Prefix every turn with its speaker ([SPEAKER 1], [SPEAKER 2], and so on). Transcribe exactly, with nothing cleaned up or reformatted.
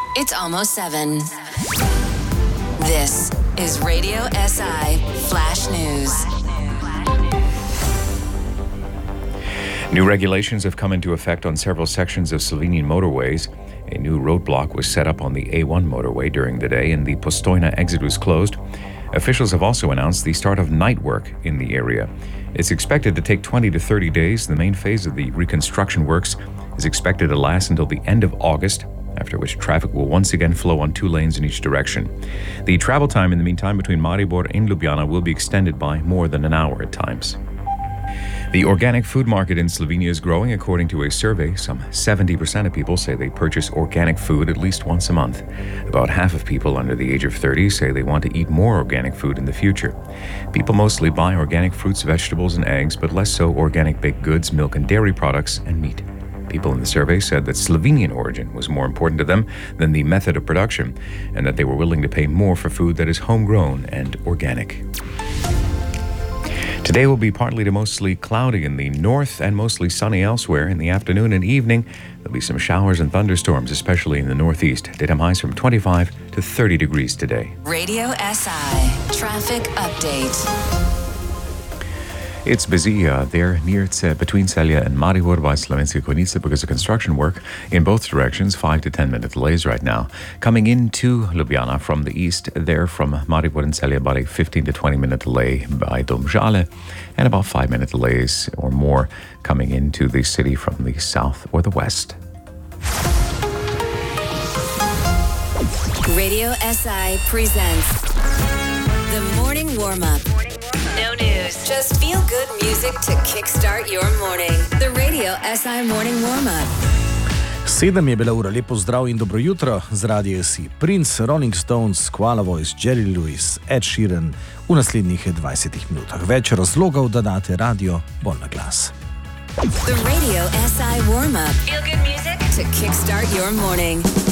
[SPEAKER 1] It's almost seven. This is Radio S I Flash News.
[SPEAKER 2] New regulations have come into effect on several sections of Slovenian motorways. A new roadblock was set up on the A one motorway during the day, and the Postojna exit was closed. Officials have also announced the start of night work in the area. It's expected to take twenty to thirty days. The main phase of the reconstruction works is expected to last until the end of August, after which traffic will once again flow on two lanes in each direction. The travel time in the meantime between Maribor and Ljubljana will be extended by more than an hour at times. The organic food market in Slovenia is growing. According to a survey, some seventy percent of people say they purchase organic food at least once a month. About half of people under the age of thirty say they want to eat more organic food in the future. People mostly buy organic fruits, vegetables, and eggs, but less so organic baked goods, milk and dairy products, and meat. People in the survey said that Slovenian origin was more important to them than the method of production, and that they were willing to pay more for food that is homegrown and organic. Today will be partly to mostly cloudy in the north and mostly sunny elsewhere. In the afternoon and evening, there'll be some showers and thunderstorms, especially in the northeast. Daytime highs from twenty-five to thirty degrees today.
[SPEAKER 1] Radio S I Traffic Update.
[SPEAKER 2] It's busy uh, there near uh, between Celje and Maribor by Slovenske Konjice because of construction work in both directions. Five to ten minute delays right now. Coming into Ljubljana from the east, there from Maribor and Celje, about a fifteen to twenty minute delay by Domžale, and about five minute delays or more coming into the city from the south or the west.
[SPEAKER 1] Radio S I presents the morning warm-up. No news, just feel-good music to kickstart your morning. The Radio S I morning warm-up.
[SPEAKER 3] Sedem je bila ura, lepo zdrav in dobro jutro. Z radija si Prince, Rolling Stones, Koala Voice, Jerry Lewis, Ed Sheeran v naslednjih dvajsetih minutah. Več razlogov, da date radio bolj na glas.
[SPEAKER 1] The Radio S I warm-up. Feel-good music to kickstart your morning.